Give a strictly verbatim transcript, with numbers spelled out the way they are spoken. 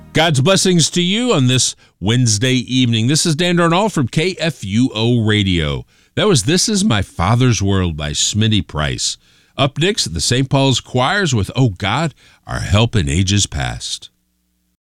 God's blessings to you on this Wednesday evening. This is Dan Darnall from K F U O Radio. That was This Is My Father's World by Smitty Price. Up next, the Saint Paul's Choirs with Oh God, Our Help in Ages Past.